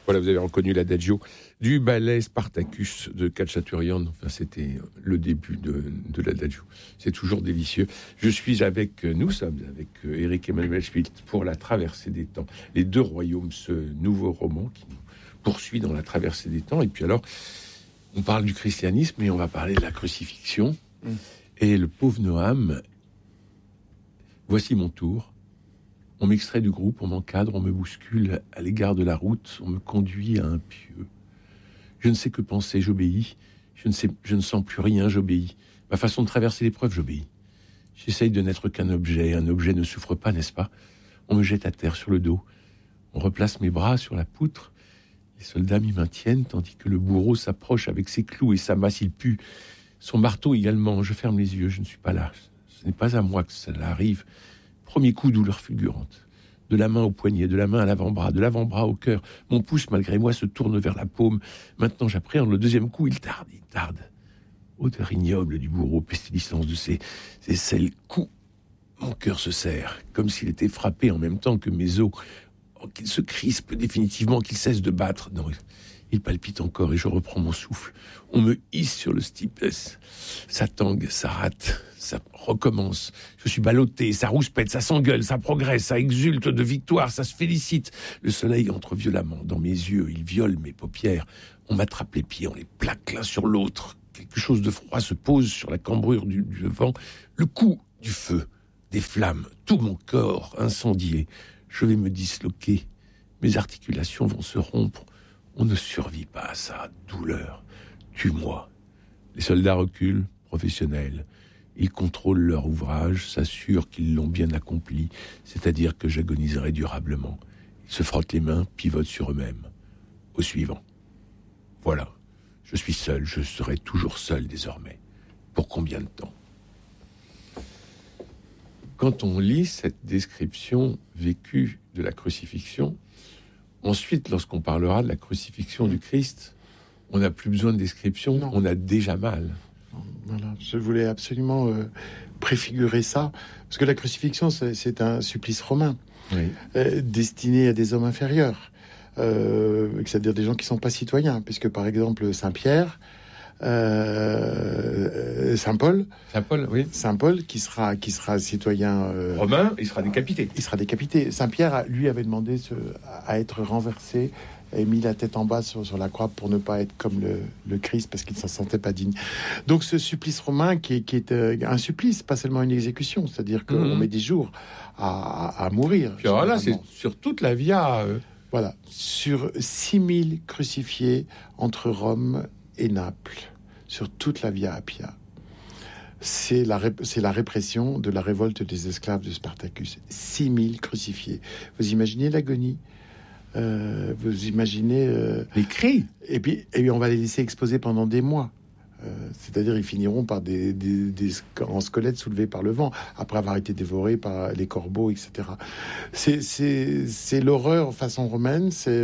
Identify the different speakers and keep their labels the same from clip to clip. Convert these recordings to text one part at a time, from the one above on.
Speaker 1: Voilà, vous avez reconnu l'adagio du ballet Spartacus de Khachaturian. Enfin, c'était le début de l'adagio. C'est toujours délicieux. Nous sommes avec Éric Emmanuel Schmitt pour La Traversée des temps. Les deux royaumes, ce nouveau roman qui nous poursuit dans la traversée des temps. Et puis alors, on parle du christianisme et on va parler de la crucifixion. Et le pauvre Noam, voici mon tour. On m'extrait du groupe, on m'encadre, on me bouscule à l'égard de la route, on me conduit à un pieu. Je ne sais que penser, j'obéis. Je ne sens plus rien, j'obéis. Ma façon de traverser l'épreuve, j'obéis. J'essaye de n'être qu'un objet. Un objet ne souffre pas, n'est-ce pas? On me jette à terre sur le dos. On replace mes bras sur la poutre. Les soldats m'y maintiennent, tandis que le bourreau s'approche avec ses clous et sa masse, il pue. Son marteau également. Je ferme les yeux, je ne suis pas là. Ce n'est pas à moi que cela arrive. Premier coup, douleur fulgurante. De la main au poignet, de la main à l'avant-bras, de l'avant-bras au cœur. Mon pouce, malgré moi, se tourne vers la paume. Maintenant, j'appréhende le deuxième coup. Il tarde. Odeur ignoble du bourreau, pestilence de ses sels coups. Mon cœur se serre, comme s'il était frappé en même temps que mes os. Oh, qu'il se crispe définitivement, qu'il cesse de battre. Non, il palpite encore et je reprends mon souffle. On me hisse sur le steepless. Ça tangue, ça rate, ça recommence. Je suis ballotté, ça rouspète, ça s'engueule, ça progresse, ça exulte de victoire, ça se félicite. Le soleil entre violemment dans mes yeux, il viole mes paupières. On m'attrape les pieds, on les plaque l'un sur l'autre. Quelque chose de froid se pose sur la cambrure du vent. Le coup du feu, des flammes, tout mon corps incendié. Je vais me disloquer. Mes articulations vont se rompre. On ne survit pas à ça. Douleur. Tue-moi. Les soldats reculent, professionnels. Ils contrôlent leur ouvrage, s'assurent qu'ils l'ont bien accompli, c'est-à-dire que j'agoniserai durablement. Ils se frottent les mains, pivotent sur eux-mêmes. Au suivant. Voilà. Je suis seul, je serai toujours seul désormais. Pour combien de temps? Quand on lit cette description vécue de la crucifixion, ensuite, lorsqu'on parlera de la crucifixion du Christ, on n'a plus besoin de description, non. On a déjà mal.
Speaker 2: Voilà, je voulais absolument préfigurer ça, parce que la crucifixion, c'est un supplice romain, oui. Destiné à des hommes inférieurs, c'est-à-dire des gens qui ne sont pas citoyens, puisque par exemple Saint-Pierre, Saint-Paul,
Speaker 1: oui.
Speaker 2: Saint-Paul qui sera citoyen
Speaker 1: romain, il sera décapité.
Speaker 2: Saint-Pierre, lui, avait demandé à être renversé et mis la tête en bas sur la croix pour ne pas être comme le Christ, parce qu'il ne s'en sentait pas digne. Donc ce supplice romain qui est un supplice, pas seulement une exécution, c'est-à-dire qu'on met des jours à mourir.
Speaker 1: Puis alors là, c'est sur toute la via.
Speaker 2: Voilà, sur 6000 crucifiés entre Rome et Naples, sur toute la Via Appia. C'est la répression de la révolte des esclaves de Spartacus. 6000 crucifiés. Vous imaginez l'agonie? Vous imaginez...
Speaker 1: les cris.
Speaker 2: Et puis on va les laisser exposer pendant des mois. C'est-à-dire ils finiront par des en squelettes soulevés par le vent, après avoir été dévorés par les corbeaux, etc. C'est l'horreur façon romaine, c'est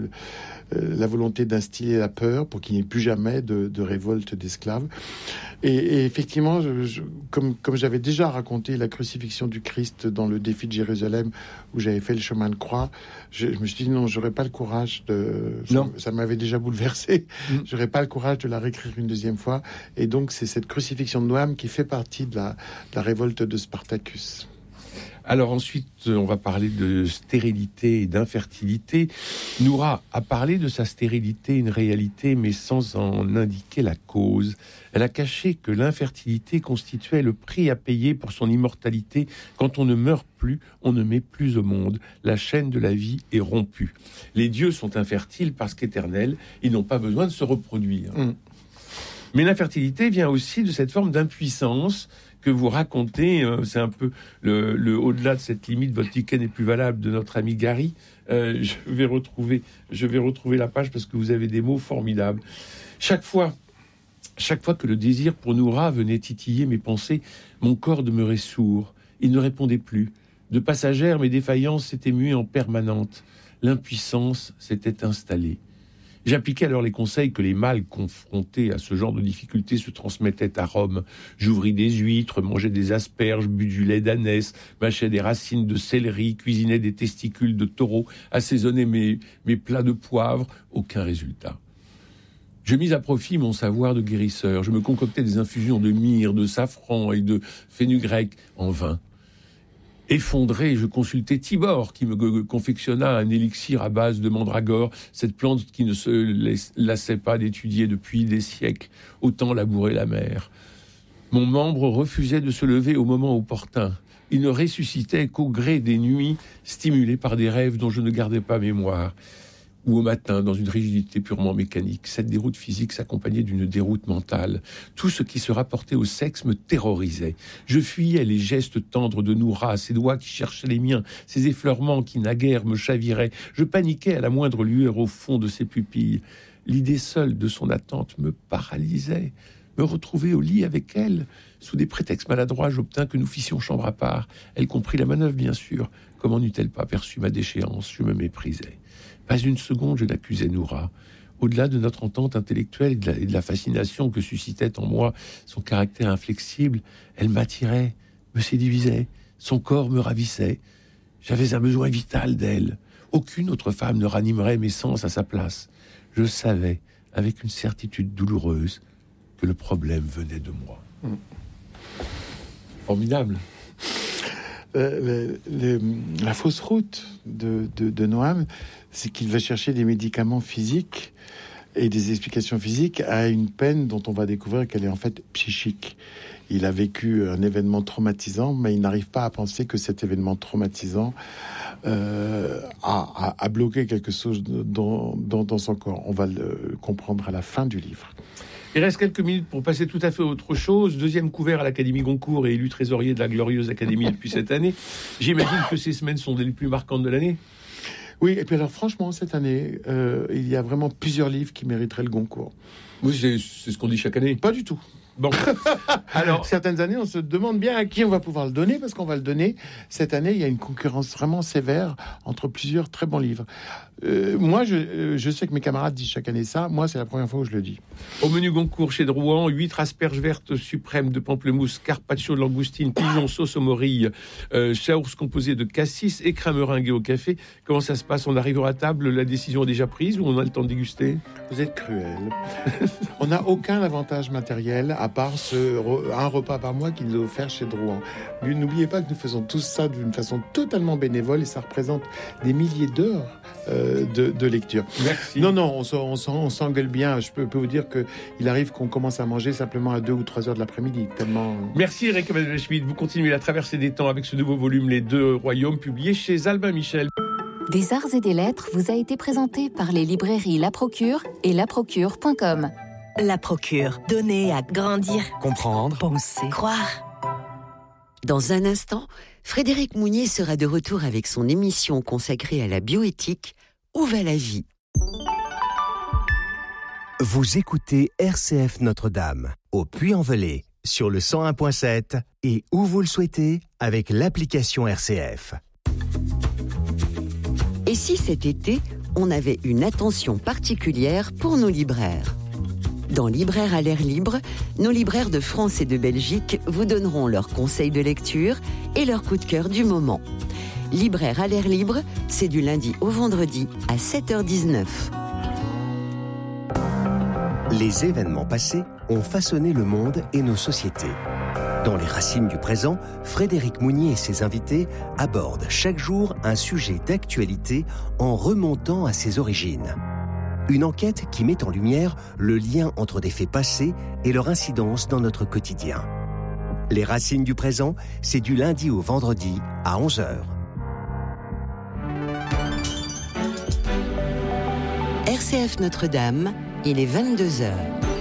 Speaker 2: la volonté d'instiller la peur pour qu'il n'y ait plus jamais de révolte d'esclaves. Et effectivement, comme j'avais déjà raconté la crucifixion du Christ dans le défi de Jérusalem, où j'avais fait le chemin de croix, je me suis dit non, j'aurais pas le courage ça m'avait déjà bouleversé. J'aurais pas le courage de la réécrire une deuxième fois. Et donc c'est cette crucifixion de Noam qui fait partie de la révolte de Spartacus.
Speaker 1: Alors ensuite, on va parler de stérilité et d'infertilité. Noura a parlé de sa stérilité, une réalité, mais sans en indiquer la cause. Elle a caché que l'infertilité constituait le prix à payer pour son immortalité. Quand on ne meurt plus, on ne met plus au monde. La chaîne de la vie est rompue. Les dieux sont infertiles parce qu'éternels, ils n'ont pas besoin de se reproduire. Mais l'infertilité vient aussi de cette forme d'impuissance que vous racontez, c'est un peu le au-delà de cette limite, votre ticket n'est plus valable, de notre ami Gary. Je vais retrouver la page parce que vous avez des mots formidables. Chaque fois que le désir pour Noura venait titiller mes pensées, mon corps demeurait sourd. Il ne répondait plus. De passagère, mes défaillances s'étaient muées en permanente. L'impuissance s'était installée. J'appliquais alors les conseils que les mâles confrontés à ce genre de difficultés se transmettaient à Rome. J'ouvris des huîtres, mangeais des asperges, bus du lait d'ânesse, mâchais des racines de céleri, cuisinais des testicules de taureau, assaisonnais mes plats de poivre. Aucun résultat. Je mis à profit mon savoir de guérisseur. Je me concoctais des infusions de myrrhe, de safran et de fenugrec. En vain. Effondré, je consultai Tibore, qui me confectionna un élixir à base de mandragore, cette plante qui ne se lassait pas d'étudier depuis des siècles, autant labourer la mer. Mon membre refusait de se lever au moment opportun. Il ne ressuscitait qu'au gré des nuits, stimulé par des rêves dont je ne gardais pas mémoire. Ou au matin, dans une rigidité purement mécanique. Cette déroute physique s'accompagnait d'une déroute mentale. Tout ce qui se rapportait au sexe me terrorisait. Je fuyais les gestes tendres de Noura, ses doigts qui cherchaient les miens, ses effleurements qui naguère me chaviraient. Je paniquais à la moindre lueur au fond de ses pupilles. L'idée seule de son attente me paralysait. Me retrouver au lit avec elle. Sous des prétextes maladroits, j'obtins que nous fissions chambre à part. Elle comprit la manœuvre, bien sûr. Comment n'eût-elle pas perçu ma déchéance? Je me méprisais. Pas une seconde, je n'accusais Noura. Au-delà de notre entente intellectuelle et de la fascination que suscitait en moi son caractère inflexible, elle m'attirait, me séduisait, son corps me ravissait. J'avais un besoin vital d'elle. Aucune autre femme ne ranimerait mes sens à sa place. Je savais, avec une certitude douloureuse, que le problème venait de moi. Formidable.
Speaker 2: La fausse route de Noam, c'est qu'il va chercher des médicaments physiques et des explications physiques à une peine dont on va découvrir qu'elle est en fait psychique. Il a vécu un événement traumatisant, mais il n'arrive pas à penser que cet événement traumatisant a bloqué quelque chose dans son corps. On va le comprendre à la fin du livre.
Speaker 1: Il reste quelques minutes pour passer tout à fait à autre chose. Deuxième couvert à l'Académie Goncourt et élu trésorier de la glorieuse Académie depuis cette année. J'imagine que ces semaines sont des les plus marquantes de l'année.
Speaker 2: Oui, et puis alors franchement, cette année, il y a vraiment plusieurs livres qui mériteraient le Goncourt.
Speaker 1: Oui, c'est ce qu'on dit chaque année.
Speaker 2: Pas du tout.
Speaker 1: Bon, alors
Speaker 2: certaines années, on se demande bien à qui on va pouvoir le donner, parce qu'on va le donner. Cette année, il y a une concurrence vraiment sévère entre plusieurs très bons livres. Moi, je sais que mes camarades disent chaque année ça. Moi, c'est la première fois où je le dis.
Speaker 1: Au menu Goncourt chez Drouan, 8 asperges vertes suprêmes de pamplemousse, carpaccio de langoustine, pigeon sauce aux morilles, chaours composé de cassis et crème meringuée au café. Comment ça se passe? On arrivera à table, la décision est déjà prise ou on a le temps de déguster?
Speaker 2: Vous êtes cruel. On n'a aucun avantage matériel à part un repas par mois qu'il nous a offert chez Drouan. N'oubliez pas que nous faisons tout ça d'une façon totalement bénévole et ça représente des milliers d'heures de lecture.
Speaker 1: Merci.
Speaker 2: Non, on s'engueule bien. Je peux vous dire qu'il arrive qu'on commence à manger simplement à 2 ou 3 heures de l'après-midi. Tellement...
Speaker 1: Merci Eric Emmanuel-Schmitt. Vous continuez la traversée des temps avec ce nouveau volume Les Deux Royaumes, publié chez Albin Michel.
Speaker 3: Des Arts et des Lettres vous a été présenté par les librairies La Procure et laprocure.com.
Speaker 4: La Procure, donner à grandir,
Speaker 5: comprendre,
Speaker 4: penser, croire.
Speaker 6: Dans un instant, Frédéric Mounier sera de retour avec son émission consacrée à la bioéthique, Où va la vie?
Speaker 5: Vous écoutez RCF Notre-Dame, au Puy-en-Velay, sur le 101.7 et où vous le souhaitez avec l'application RCF.
Speaker 6: Et si cet été, on avait une attention particulière pour nos libraires? Dans Libraires à l'air libre, nos libraires de France et de Belgique vous donneront leurs conseils de lecture et leurs coups de cœur du moment. Libraires à l'air libre, c'est du lundi au vendredi à 7h19.
Speaker 5: Les événements passés ont façonné le monde et nos sociétés. Dans les racines du présent, Frédéric Mounier et ses invités abordent chaque jour un sujet d'actualité en remontant à ses origines. Une enquête qui met en lumière le lien entre des faits passés et leur incidence dans notre quotidien. Les racines du présent, c'est du lundi au vendredi à 11h.
Speaker 6: RCF Notre-Dame, il est 22h.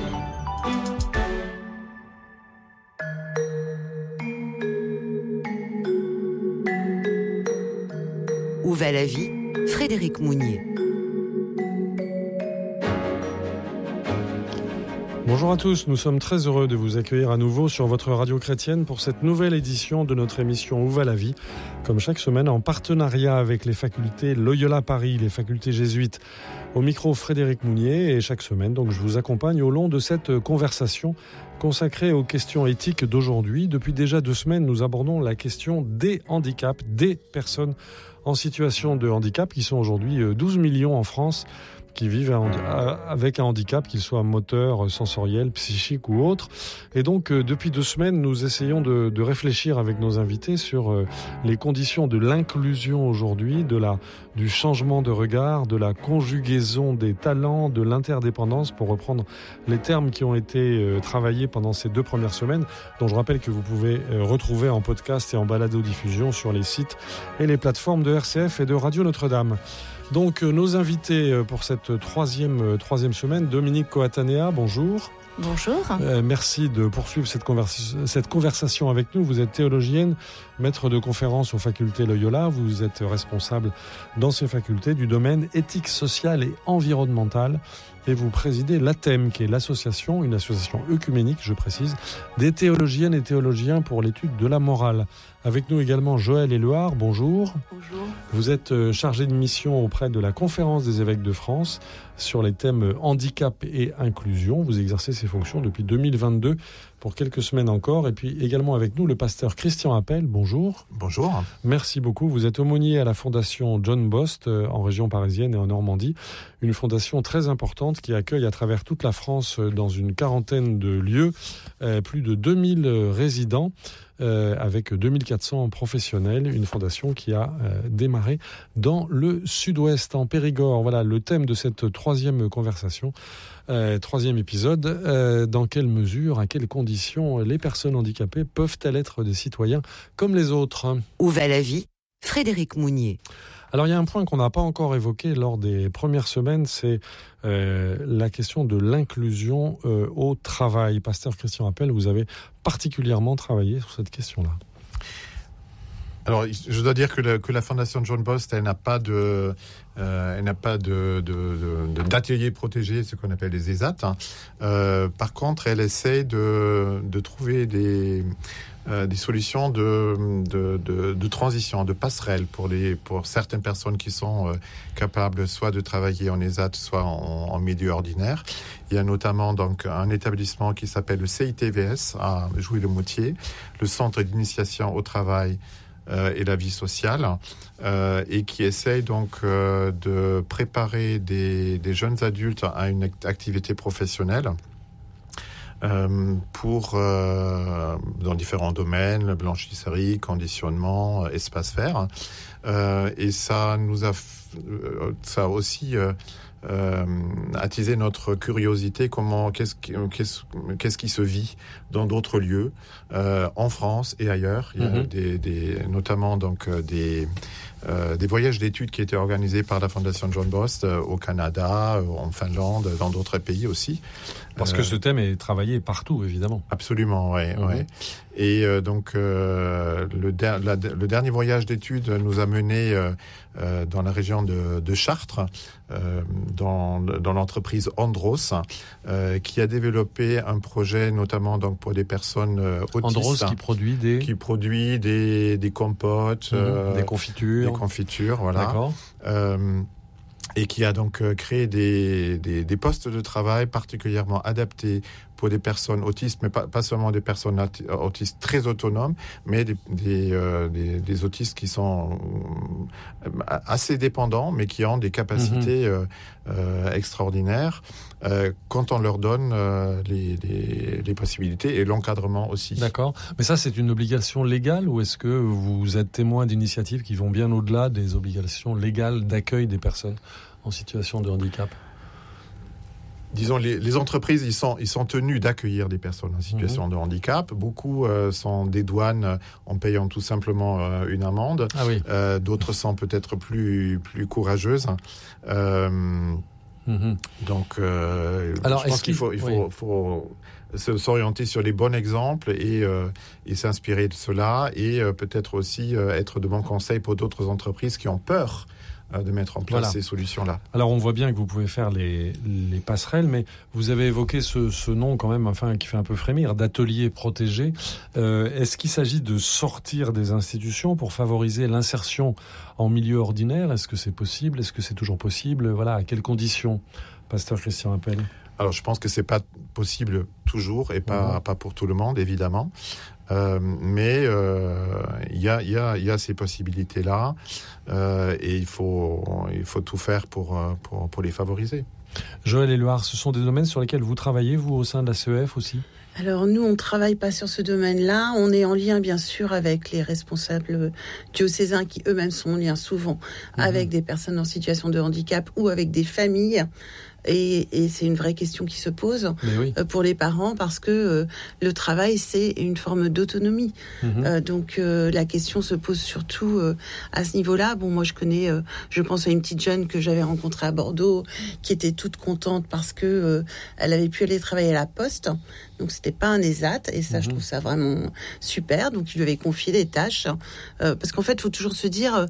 Speaker 6: Où va la vie? Frédéric Mounier.
Speaker 7: Bonjour à tous, nous sommes très heureux de vous accueillir à nouveau sur votre radio chrétienne pour cette nouvelle édition de notre émission Où va la vie ? Comme chaque semaine en partenariat avec les facultés Loyola Paris, les facultés jésuites. Au micro Frédéric Mounier et chaque semaine, donc, je vous accompagne au long de cette conversation consacrée aux questions éthiques d'aujourd'hui. Depuis déjà 2 semaines, nous abordons la question des handicaps, des personnes en situation de handicap qui sont aujourd'hui 12 millions en France qui vivent avec un handicap, qu'il soit moteur, sensoriel, psychique ou autre. Et donc, depuis 2 semaines, nous essayons de réfléchir avec nos invités sur les conditions de l'inclusion aujourd'hui, du changement de regard, de la conjugaison des talents, de l'interdépendance, pour reprendre les termes qui ont été travaillés pendant ces 2 premières semaines, dont je rappelle que vous pouvez retrouver en podcast et en balado-diffusion sur les sites et les plateformes de RCF et de Radio Notre-Dame. Donc, nos invités pour cette troisième semaine, Dominique Coatanea, bonjour.
Speaker 8: Bonjour.
Speaker 7: Merci de poursuivre cette conversation avec nous. Vous êtes théologienne, maître de conférences aux facultés Loyola. Vous êtes responsable dans ces facultés du domaine éthique, sociale et environnementale. Et vous présidez l'ATEM, qui est une association œcuménique, je précise, des théologiennes et théologiens pour l'étude de la morale. Avec nous également Joël Éluard, bonjour.
Speaker 8: Bonjour.
Speaker 7: Vous êtes chargé de mission auprès de la Conférence des évêques de France sur les thèmes handicap et inclusion. Vous exercez ces fonctions depuis 2022 pour quelques semaines encore. Et puis également avec nous le pasteur Christian Appel, bonjour.
Speaker 9: Bonjour.
Speaker 7: Merci beaucoup. Vous êtes aumônier à la Fondation John Bost en région parisienne et en Normandie. Une fondation très importante qui accueille à travers toute la France dans une quarantaine de lieux plus de 2000 résidents. Avec 2400 professionnels, une fondation qui a démarré dans le sud-ouest, en Périgord. Voilà le thème de cette 3e conversation, 3e épisode. Dans quelle mesure, à quelles conditions les personnes handicapées peuvent-elles être des citoyens comme les autres ?
Speaker 6: Où va la vie ? Frédéric Mounier.
Speaker 7: Alors, il y a un point qu'on n'a pas encore évoqué lors des premières semaines, c'est la question de l'inclusion au travail. Pasteur Christian Appel, vous avez particulièrement travaillé sur cette question-là.
Speaker 9: Alors, je dois dire que la Fondation John Bost, elle n'a pas d'atelier protégé, ce qu'on appelle les ESAT. Par contre, elle essaie de trouver des solutions de transition, de passerelle pour certaines personnes qui sont capables soit de travailler en ESAT, soit en milieu ordinaire. Il y a notamment donc un établissement qui s'appelle le CITVS à Jouy-le-Moutier, le Centre d'initiation au travail et la vie sociale, et qui essaye donc de préparer des jeunes adultes à une activité professionnelle pour dans différents domaines, blanchisserie, conditionnement, espace vert, et ça a aussi attiser notre curiosité, qu'est-ce qui se vit dans d'autres lieux en France et ailleurs. Il y a notamment donc des voyages d'études qui étaient organisés par la Fondation John Bost au Canada, en Finlande, dans d'autres pays aussi.
Speaker 7: Parce que ce thème est travaillé partout, évidemment.
Speaker 9: Absolument, oui. Ouais. Et donc, le dernier voyage d'études nous a menés dans la région de Chartres, dans l'entreprise Andros, qui a développé un projet notamment donc pour des personnes autistes.
Speaker 7: Andros qui produit
Speaker 9: des compotes,
Speaker 7: des confitures.
Speaker 9: Voilà.
Speaker 7: D'accord.
Speaker 9: Et qui a donc créé des postes de travail particulièrement adaptés pour des personnes autistes, mais pas seulement des personnes autistes très autonomes, mais des autistes qui sont assez dépendants, mais qui ont des capacités extraordinaires, quand on leur donne les possibilités et l'encadrement aussi.
Speaker 7: D'accord. Mais ça, c'est une obligation légale, ou est-ce que vous êtes témoin d'initiatives qui vont bien au-delà des obligations légales d'accueil des personnes en situation de handicap ?
Speaker 9: Disons, les entreprises, ils sont tenus d'accueillir des personnes en situation de handicap. Beaucoup sont des douanes en payant tout simplement une amende.
Speaker 7: Ah oui.
Speaker 9: D'autres sont peut-être plus courageuses. Donc, alors, je pense qu'il faut s'orienter sur les bons exemples et s'inspirer de cela, et peut-être aussi être de bons conseils pour d'autres entreprises qui ont peur de mettre en place ces solutions-là.
Speaker 7: Alors on voit bien que vous pouvez faire les passerelles, mais vous avez évoqué ce nom quand même, qui fait un peu frémir, d'atelier protégé. Est-ce qu'il s'agit de sortir des institutions pour favoriser l'insertion en milieu ordinaire ? Est-ce que c'est possible ? Est-ce que c'est toujours possible ? Voilà, à quelles conditions, Pasteur Christian Appel ?
Speaker 9: Alors je pense que c'est pas possible toujours et pas pour tout le monde évidemment, mais il y a ces possibilités-là et il faut tout faire pour les favoriser.
Speaker 7: Joël Éluard, ce sont des domaines sur lesquels vous travaillez, vous, au sein de la CEF aussi ?
Speaker 8: Alors nous, on ne travaille pas sur ce domaine-là. On est en lien, bien sûr, avec les responsables diocésains qui eux-mêmes sont en lien souvent avec des personnes en situation de handicap ou avec des familles. Et c'est une vraie question qui se pose pour les parents parce que le travail, c'est une forme d'autonomie. Donc la question se pose surtout à ce niveau-là. Bon, moi, je pense à une petite jeune que j'avais rencontrée à Bordeaux qui était toute contente parce que elle avait pu aller travailler à la Poste. Donc, c'était pas un ESAT. Et ça, je trouve ça vraiment super. Donc, il lui avait confié des tâches. Parce qu'en fait, il faut toujours se dire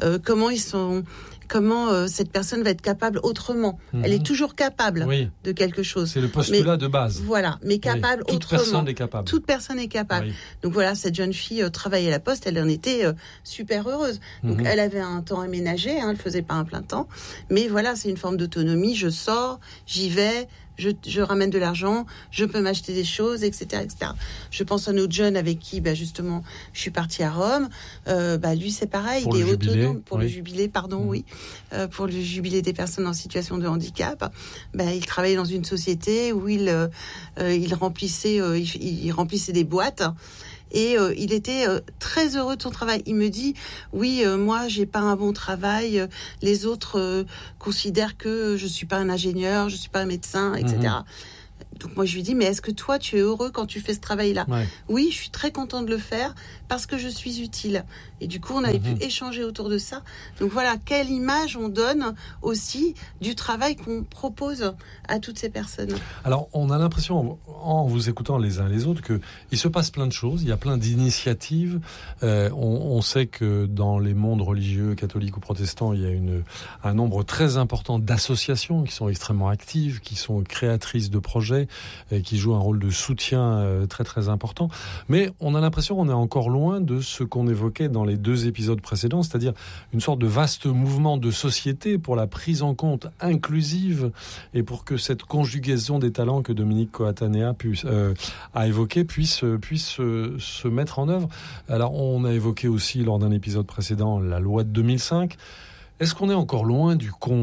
Speaker 8: comment cette personne va être capable autrement. Elle est toujours capable de quelque chose.
Speaker 7: C'est le postulat de base.
Speaker 8: Voilà, mais capable autrement.
Speaker 7: Toute personne est capable.
Speaker 8: Toute personne est capable. Donc voilà, cette jeune fille travaillait à la Poste, elle en était super heureuse. Donc elle avait un temps aménagé, elle faisait pas un plein temps. Mais voilà, c'est une forme d'autonomie. Je sors, j'y vais, je ramène de l'argent, je peux m'acheter des choses, etc., etc. Je pense à notre jeune avec qui, justement, je suis partie à Rome. Lui, c'est pareil, il est autonome pour le jubilé, pour le jubilé des personnes en situation de handicap. Il travaillait dans une société où il remplissait des boîtes. Et il était très heureux de son travail. Il me dit, moi, j'ai pas un bon travail. Les autres considèrent que je suis pas un ingénieur, je suis pas un médecin, etc. Donc moi, je lui dis, mais est-ce que toi, tu es heureux quand tu fais ce travail-là ? Oui, je suis très content de le faire parce que je suis utile. Et du coup, on avait pu échanger autour de ça. Donc voilà, quelle image on donne aussi du travail qu'on propose à toutes ces personnes.
Speaker 7: Alors, on a l'impression, en vous écoutant les uns les autres, qu'il se passe plein de choses, il y a plein d'initiatives. On sait que dans les mondes religieux, catholiques ou protestants, il y a un nombre très important d'associations qui sont extrêmement actives, qui sont créatrices de projets, qui jouent un rôle de soutien très très important. Mais on a l'impression qu'on est encore loin de ce qu'on évoquait dans les 2 épisodes précédents, c'est-à-dire une sorte de vaste mouvement de société pour la prise en compte inclusive et pour que cette conjugaison des talents que Dominique Coatanea a évoqué puisse se mettre en œuvre. Alors, on a évoqué aussi lors d'un épisode précédent la loi de 2005. Est-ce qu'on est encore loin du compte ?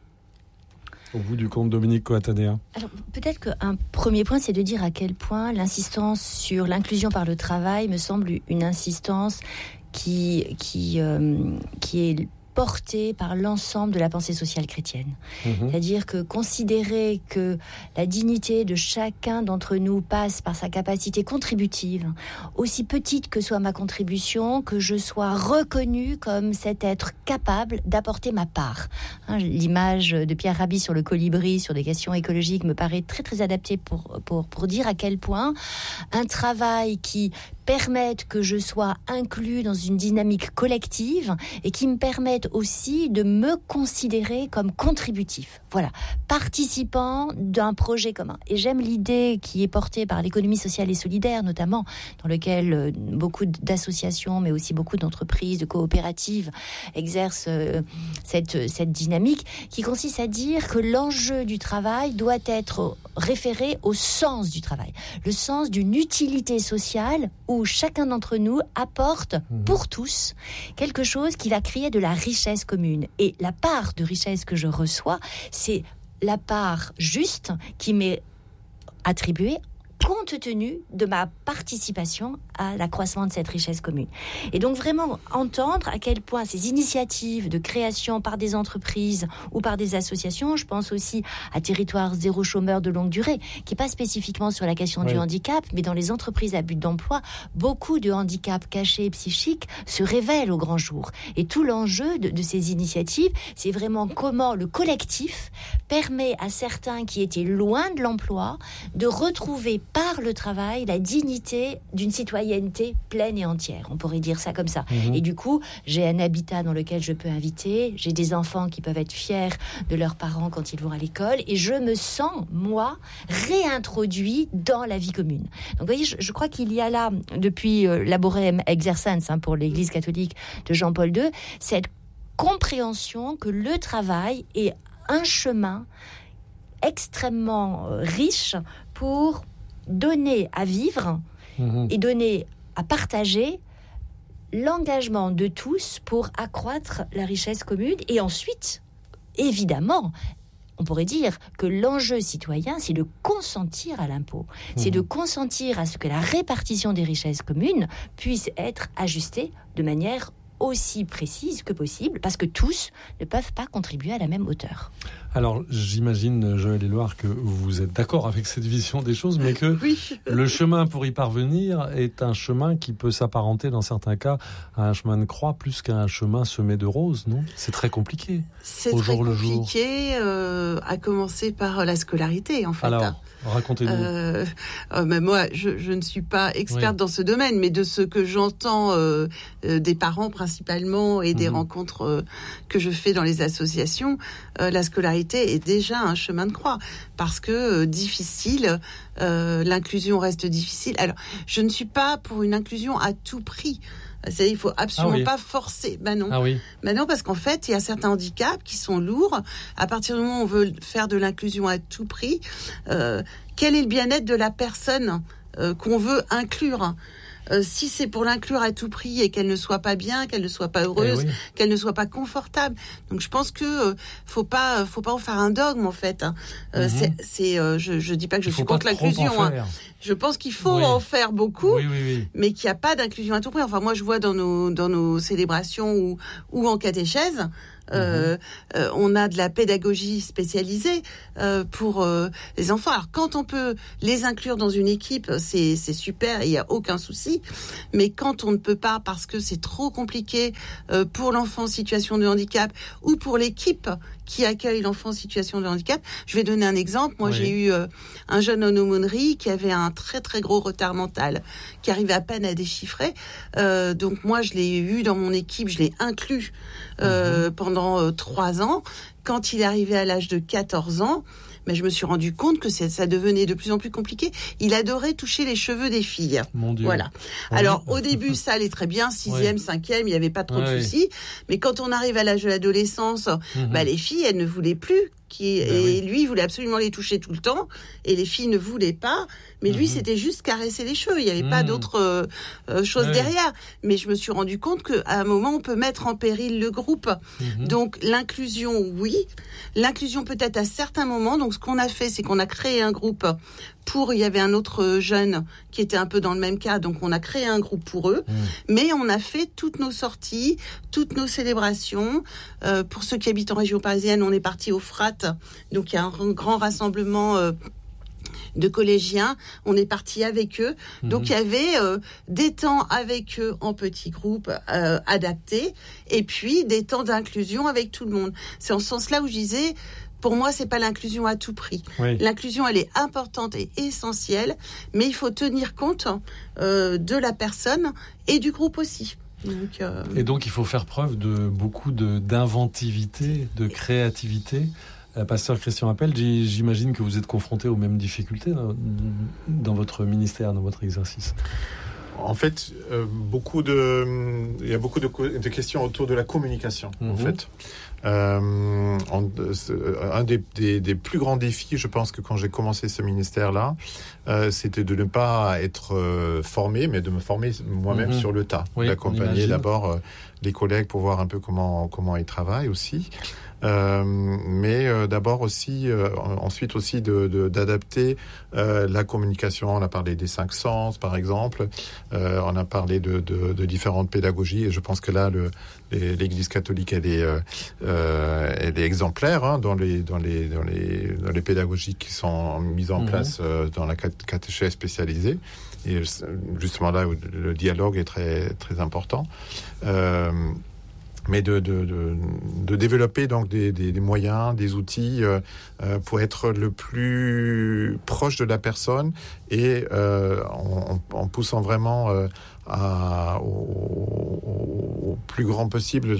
Speaker 7: Au bout du compte, Dominique Coatanea.
Speaker 10: Alors, peut-être qu'un premier point, c'est de dire à quel point l'insistance sur l'inclusion par le travail me semble une insistance qui est portée par l'ensemble de la pensée sociale chrétienne. C'est-à-dire que considérer que la dignité de chacun d'entre nous passe par sa capacité contributive, aussi petite que soit ma contribution, que je sois reconnue comme cet être capable d'apporter ma part. L'image de Pierre Rabhi sur le colibri, sur des questions écologiques, me paraît très très adaptée pour dire à quel point un travail qui permette que je sois inclus dans une dynamique collective et qui me permette aussi de me considérer comme contributif. Voilà, participant d'un projet commun. Et j'aime l'idée qui est portée par l'économie sociale et solidaire, notamment, dans lequel beaucoup d'associations, mais aussi beaucoup d'entreprises, de coopératives exercent cette dynamique, qui consiste à dire que l'enjeu du travail doit être référé au sens du travail, le sens d'une utilité sociale où chacun d'entre nous apporte pour tous quelque chose qui va créer de la richesse commune. Et la part de richesse que je reçois, c'est la part juste qui m'est attribuée compte tenu de ma participation à l'accroissement de cette richesse commune. Et donc vraiment entendre à quel point ces initiatives de création par des entreprises ou par des associations, je pense aussi à Territoire zéro chômeur de longue durée, qui n'est pas spécifiquement sur la question du handicap, mais dans les entreprises à but d'emploi, beaucoup de handicaps cachés et psychiques se révèlent au grand jour. Et tout l'enjeu de ces initiatives, c'est vraiment comment le collectif permet à certains qui étaient loin de l'emploi de retrouver par le travail, la dignité d'une citoyenneté pleine et entière. On pourrait dire ça comme ça. Et du coup, j'ai un habitat dans lequel je peux inviter, j'ai des enfants qui peuvent être fiers de leurs parents quand ils vont à l'école, et je me sens, moi, réintroduit dans la vie commune. Donc, vous voyez, je crois qu'il y a là, depuis Laborem Exercens, pour l'Église catholique de Jean-Paul II, cette compréhension que le travail est un chemin extrêmement riche pour donner à vivre et donner à partager l'engagement de tous pour accroître la richesse commune. Et ensuite, évidemment, on pourrait dire que l'enjeu citoyen, c'est de consentir à l'impôt. C'est de consentir à ce que la répartition des richesses communes puisse être ajustée de manière aussi précise que possible, parce que tous ne peuvent pas contribuer à la même hauteur.
Speaker 7: Alors, j'imagine, Joël Éluard, que vous êtes d'accord avec cette vision des choses, mais que le chemin pour y parvenir est un chemin qui peut s'apparenter, dans certains cas, à un chemin de croix plus qu'à un chemin semé de roses, non ? C'est très compliqué.
Speaker 8: C'est très compliqué, à commencer par la scolarité, en fait.
Speaker 7: Alors, racontez-nous.
Speaker 8: Mais moi, je ne suis pas experte dans ce domaine, mais de ce que j'entends des parents principalement et des rencontres que je fais dans les associations, la scolarité est déjà un chemin de croix, parce que difficile, l'inclusion reste difficile. Alors, je ne suis pas pour une inclusion à tout prix. C'est-à-dire, il faut absolument pas forcer. Ben non. Ben non, parce qu'en fait, il y a certains handicaps qui sont lourds. À partir du moment où on veut faire de l'inclusion à tout prix, quel est le bien-être de la personne qu'on veut inclure ? Si c'est pour l'inclure à tout prix et qu'elle ne soit pas bien, qu'elle ne soit pas heureuse, qu'elle ne soit pas confortable. Donc je pense que faut pas en faire un dogme, en fait. Je dis pas que je suis contre l'inclusion. Je pense qu'il faut en faire beaucoup, mais qu'il n'y a pas d'inclusion à tout prix. Enfin, moi, je vois dans nos célébrations ou en catéchèse, on a de la pédagogie spécialisée pour les enfants. Alors, quand on peut les inclure dans une équipe, c'est super, il n'y a aucun souci. Mais quand on ne peut pas, parce que c'est trop compliqué pour l'enfant en situation de handicap ou pour l'équipe qui accueille l'enfant en situation de handicap. Je vais donner un exemple. Moi, j'ai eu un jeune en aumônerie qui avait un très, très gros retard mental, qui arrivait à peine à déchiffrer. Donc, moi, je l'ai eu dans mon équipe, je l'ai inclus pendant 3 ans. Quand il est arrivé à l'âge de 14 ans, mais je me suis rendu compte que ça devenait de plus en plus compliqué. Il adorait toucher les cheveux des filles.
Speaker 7: Mon Dieu.
Speaker 8: Voilà. Alors, au début, ça allait très bien. 6e, 5e, il n'y avait pas trop de soucis. Mais quand on arrive à l'âge de l'adolescence, les filles, elles ne voulaient plus. Lui, il voulait absolument les toucher tout le temps. Et les filles ne voulaient pas. Mais lui, c'était juste caresser les cheveux. Il n'y avait pas d'autre chose derrière. Mais je me suis rendu compte qu'à un moment, on peut mettre en péril le groupe. Donc, l'inclusion, oui. L'inclusion peut-être à certains moments. Donc, ce qu'on a fait, c'est qu'on a créé un groupe il y avait un autre jeune qui était un peu dans le même cas, donc on a créé un groupe pour eux, mais on a fait toutes nos sorties, toutes nos célébrations. Pour ceux qui habitent en région parisienne, on est parti au Frat, donc il y a un grand rassemblement de collégiens, on est parti avec eux. Donc il y avait des temps avec eux en petits groupes adaptés, et puis des temps d'inclusion avec tout le monde. C'est en ce sens-là où je disais, pour moi, c'est pas l'inclusion à tout prix. L'inclusion, elle est importante et essentielle, mais il faut tenir compte de la personne et du groupe aussi.
Speaker 7: Et donc, il faut faire preuve de beaucoup d'inventivité, de créativité. Pasteur Christian Appel, j'imagine que vous êtes confronté aux mêmes difficultés dans votre ministère, dans votre exercice.
Speaker 9: En fait, il y a beaucoup de questions autour de la communication, en fait. Un des plus grands défis, je pense que quand j'ai commencé ce ministère-là, c'était de ne pas être formé, mais de me former moi-même sur le tas, d'accompagner d'abord les collègues pour voir un peu comment ils travaillent aussi. Mais d'abord aussi, ensuite aussi d'adapter la communication. On a parlé des 5 sens, par exemple. On a parlé de différentes pédagogies, et je pense que là, l'Église catholique, elle est exemplaire dans les pédagogies qui sont mises en place dans la catéchèse spécialisée. Et justement là, où le dialogue est très très important. mais de développer donc des moyens, des outils pour être le plus proche de la personne et en poussant vraiment au plus grand possible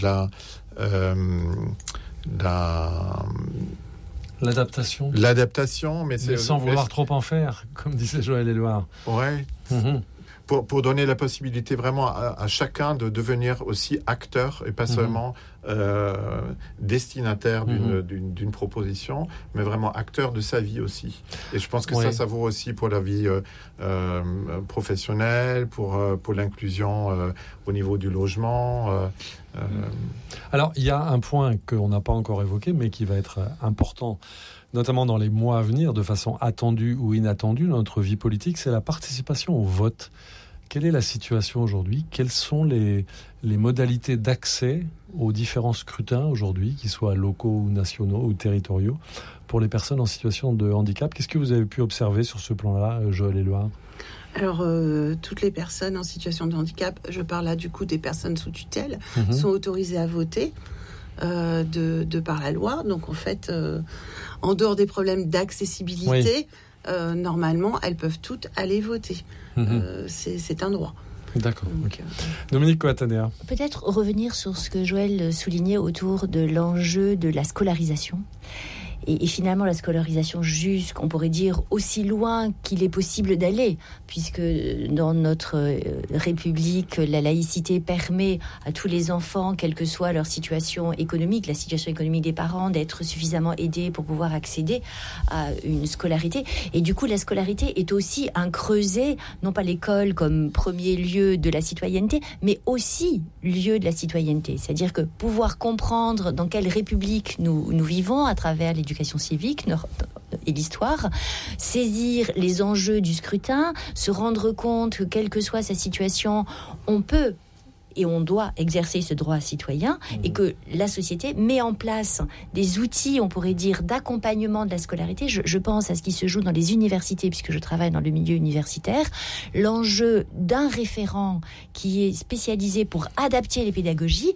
Speaker 9: l'adaptation, mais
Speaker 7: sans vouloir trop en faire, comme disait Joël Éluard.
Speaker 9: Ouais. Mm-hmm. Pour donner la possibilité vraiment à chacun de devenir aussi acteur et pas seulement destinataire d'une proposition, mais vraiment acteur de sa vie aussi. Et je pense que ça vaut aussi pour la vie professionnelle, pour l'inclusion au niveau du logement.
Speaker 7: Alors, il y a un point qu'on n'a pas encore évoqué, mais qui va être important, notamment dans les mois à venir, de façon attendue ou inattendue dans notre vie politique, c'est la participation au vote. Quelle est la situation aujourd'hui ? Quelles sont les modalités d'accès aux différents scrutins aujourd'hui, qu'ils soient locaux ou nationaux ou territoriaux, pour les personnes en situation de handicap ? Qu'est-ce que vous avez pu observer sur ce plan-là, Joël Éluard ?
Speaker 8: Alors, toutes les personnes en situation de handicap, je parle là du coup des personnes sous tutelle, sont autorisées à voter de par la loi. Donc en fait, en dehors des problèmes d'accessibilité, normalement, elles peuvent toutes aller voter. C'est un droit.
Speaker 7: D'accord. Okay. Dominique Coatanea.
Speaker 10: Peut-être revenir sur ce que Joël soulignait autour de l'enjeu de la scolarisation. Et finalement, la scolarisation on pourrait dire, aussi loin qu'il est possible d'aller, puisque dans notre République, la laïcité permet à tous les enfants, quelle que soit leur situation économique, la situation économique des parents, d'être suffisamment aidés pour pouvoir accéder à une scolarité. Et du coup, la scolarité est aussi un creuset, non pas l'école comme premier lieu de la citoyenneté, mais aussi lieu de la citoyenneté. C'est-à-dire que pouvoir comprendre dans quelle République nous vivons à travers l'éducation civique et l'histoire, saisir les enjeux du scrutin, se rendre compte que quelle que soit sa situation, on peut et on doit exercer ce droit citoyen et que la société met en place des outils, on pourrait dire, d'accompagnement de la scolarité. Je pense à ce qui se joue dans les universités, puisque je travaille dans le milieu universitaire. L'enjeu d'un référent qui est spécialisé pour adapter les pédagogies